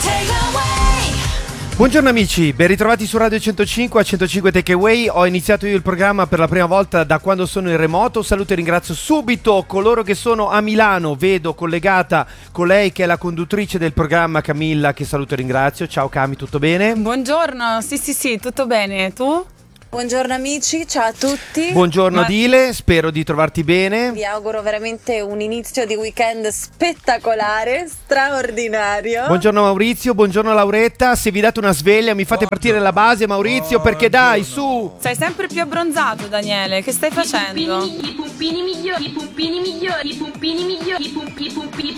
Buongiorno amici, ben ritrovati su Radio 105 a 105 Takeaway. Ho iniziato io il programma per la prima volta da quando sono in remoto. Saluto e ringrazio subito coloro che sono a Milano. Vedo collegata con lei che è la conduttrice del programma, Camilla, che saluto e ringrazio. Ciao Cami, tutto bene? Buongiorno, sì, tutto bene. Tu? Buongiorno amici, ciao a tutti. Buongiorno Dile, spero di trovarti bene. Vi auguro veramente un inizio di weekend spettacolare, straordinario. Buongiorno Maurizio, buongiorno Lauretta. Se vi date una sveglia mi fate partire la base, Maurizio, perché dai, su. Sei sempre più abbronzato, Daniele, che stai facendo? I pumpini migliori, i pumpini migliori, i pumpini migliori, i pumpini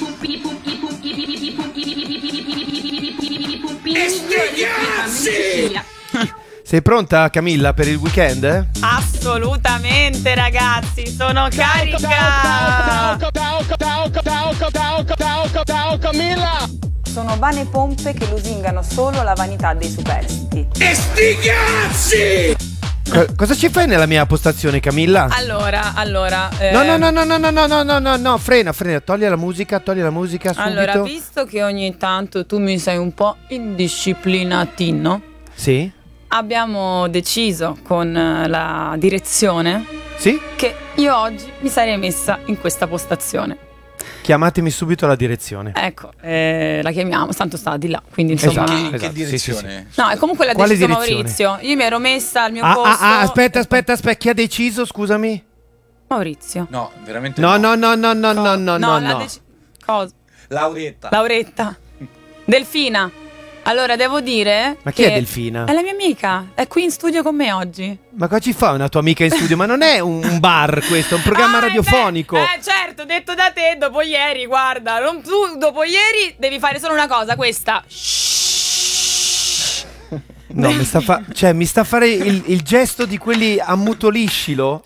migliori. Sei pronta Camilla per il weekend? Assolutamente ragazzi, sono carica! Ciao Camilla! Sono vane pompe che lusingano solo la vanità dei superstiti. E sti cazzi! Cosa ci fai nella mia postazione, Camilla? Allora No, frena, togli la musica subito. Allora, visto che ogni tanto tu mi sei un po' indisciplinatino, Sì? abbiamo deciso con la direzione Sì? che io oggi mi sarei messa in questa postazione. Chiamatemi subito la direzione. Ecco, la chiamiamo, tanto sta di là, quindi insomma... Esatto. Che direzione? Sì. No, e comunque l'ha Quale deciso direzione? Maurizio. Io mi ero messa al mio posto. Aspetta, chi ha deciso, scusami? Maurizio. No, veramente No. Cosa? Lauretta. Lauretta. Delfina. Allora, devo dire Ma chi che è Delfina? è la mia amica, è qui in studio con me oggi. Ma cosa ci fa una tua amica in studio? Ma non è un bar questo, è un programma radiofonico. Certo, detto da te, dopo ieri, guarda, tu dopo ieri devi fare solo una cosa, questa. No, mi sta a fare il gesto di quelli ammutoliscilo.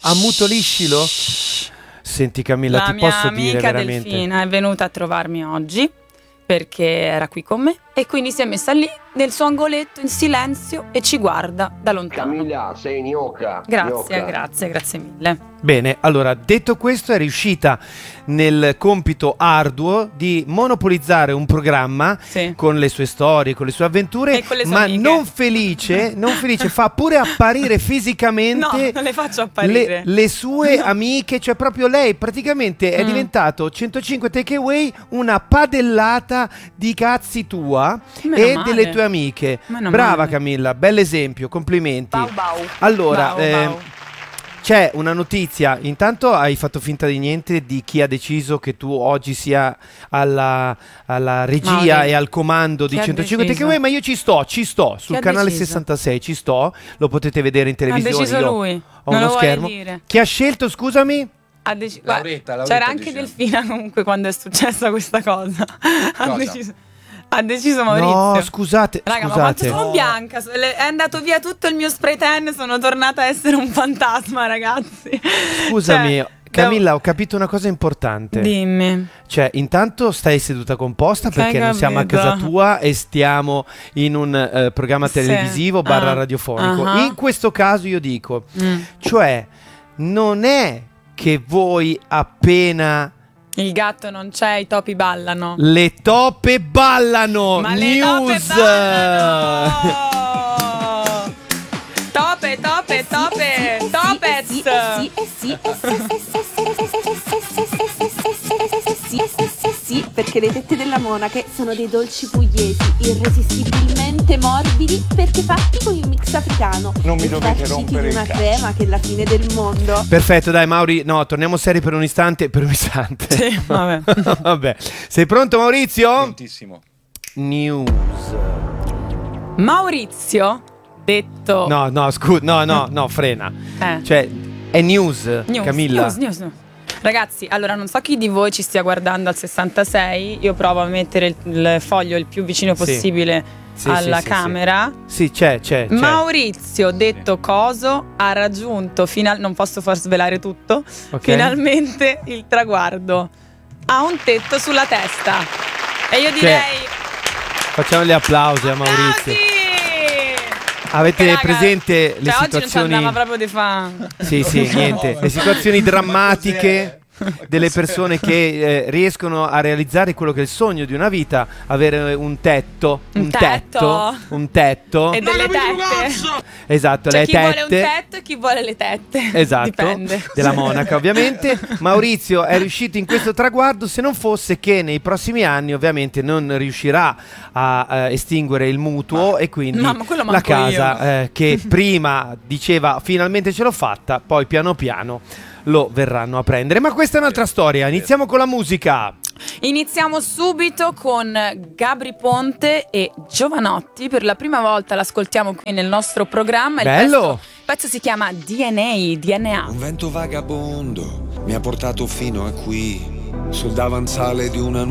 Senti Camilla, La ti mia posso dire amica veramente. Delfina è venuta a trovarmi oggi perché era qui con me e quindi si è messa lì nel suo angoletto in silenzio e ci guarda da lontano. Camilla, sei gnocca. Grazie mille. Bene, allora, detto questo, è riuscita nel compito arduo di monopolizzare un programma Sì. con le sue storie, con le sue avventure, E con le sue ma amiche. non felice, fa pure apparire fisicamente No, non le faccio apparire. le sue amiche, cioè proprio lei praticamente è Mm. diventato 105 Takeaway una padellata di cazzi tua Meno e male. delle tue amiche. Meno Brava male. Camilla, bell'esempio, complimenti. Bau bau. Allora, Bau. c'è una notizia. Intanto hai fatto finta di niente di chi ha deciso che tu oggi sia alla regia Mauri, e al comando di chi ha 105 deciso? Takeaway, ma io ci sto sul ha canale deciso? 66, ci sto, lo potete vedere in televisione. Ha deciso io lui, ho non uno lo vuole schermo. dire. Chi ha scelto, scusami? Lauretta C'era anche dice. Delfina comunque quando è successa questa cosa. Ha deciso Maurizio. No, scusate, Raga, ma quanto scusate. sono bianca? È andato via tutto il mio spray tan, sono tornata a essere un fantasma, ragazzi. Scusami, Cioè, Camilla, ho capito una cosa importante. Dimmi. Cioè, intanto stai seduta composta perché non siamo a casa capito? tua e stiamo in un programma Sì. televisivo barra radiofonico. Ah. In questo caso io dico, Mm. cioè, non è che voi appena Il gatto non c'è, i topi ballano. le tope ballano, Ma le news! tope ballano! Tope, topez! Sì, perché le tette della monache sono dei dolci pugliesi, irresistibilmente morbidi perché fatti con il mix africano. Non mi e dovete farciti rompere di il una cazzo. crema che è la fine del mondo. Perfetto, dai Mauri, no, torniamo seri per un istante. Sì, vabbè. Vabbè. Sei pronto Maurizio? Prontissimo. News. Maurizio, detto... No, scusa, no, frena. Cioè, è news, Camilla. News. Ragazzi, allora non so chi di voi ci stia guardando al 66. Io provo a mettere il foglio il più vicino Sì. possibile Sì, alla sì, camera. Sì, c'è. Maurizio, detto Coso, ha raggiunto non posso far svelare tutto. Ok. Finalmente il traguardo. Ha un tetto sulla testa. E io direi Facciamo gli applausi a Maurizio. applausi! Avete Raga, presente le cioè, oggi non ci situazioni? andava proprio di fa. Sì, niente. Le situazioni drammatiche. delle persone che riescono a realizzare quello che è il sogno di una vita, avere un tetto. Un tetto E delle tette. Esatto, C'è le chi tette. vuole un tetto e chi vuole le tette. Esatto, Dipende. della monaca ovviamente. Maurizio è riuscito in questo traguardo, se non fosse che nei prossimi anni ovviamente non riuscirà a estinguere il mutuo e quindi ma quello la manco casa che prima diceva finalmente ce l'ho fatta, poi piano piano lo verranno a prendere. Ma questa è un'altra storia. Iniziamo con la musica. Iniziamo subito con Gabry Ponte e Giovanotti. Per la prima volta l'ascoltiamo qui nel nostro programma. Bello! Il pezzo si chiama DNA. Un vento vagabondo mi ha portato fino a qui, sul davanzale di una